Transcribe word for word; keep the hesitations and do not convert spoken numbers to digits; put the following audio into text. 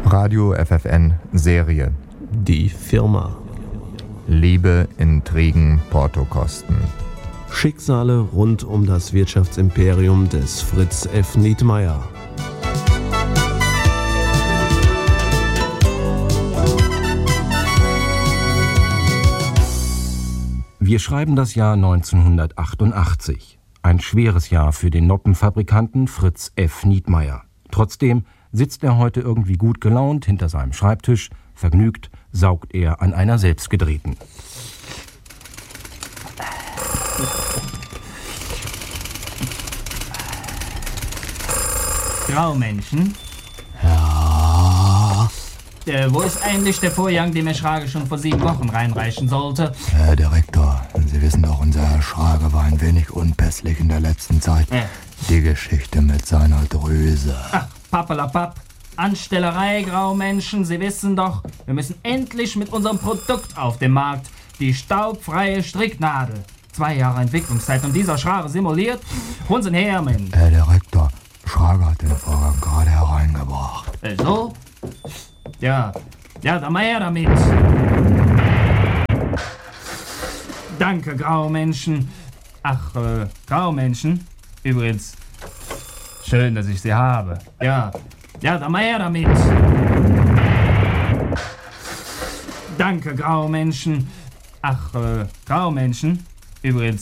Radio F F N Serie. Die Firma. Liebe, Intrigen, Portokosten. Schicksale rund um das Wirtschaftsimperium des Fritz F. Nietmeyer. Wir schreiben das Jahr neunzehnhundertachtundachtzig. Ein schweres Jahr für den Noppenfabrikanten Fritz F. Nietmeyer. Trotzdem sitzt er heute irgendwie gut gelaunt hinter seinem Schreibtisch. Vergnügt saugt er an einer selbstgedrehten. Graumenschen? Ja. Äh, wo ist eigentlich der Vorgang, den Herr Schrage schon vor sieben Wochen reinreichen sollte? Herr Direktor, Sie wissen doch, unser Herr Schrage war ein wenig unpässlich in der letzten Zeit. Äh. Die Geschichte mit seiner Drüse. Ach, pappelapapp. Anstellerei, Graumenschen, Sie wissen doch, wir müssen endlich mit unserem Produkt auf den Markt. Die staubfreie Stricknadel. Zwei Jahre Entwicklungszeit und dieser Schrage simuliert. Holen Sie ihn her, Mensch. Herr Direktor, Schrage hat den Vorgang gerade hereingebracht. Äh, so? Ja, ja, dann mal her damit. Danke, Graumenschen. Ach, äh, Graumenschen. Übrigens, schön, dass ich Sie habe. Ja, ja, dann mal her damit. Danke, Graumenschen. Ach, äh, Graumenschen. Übrigens,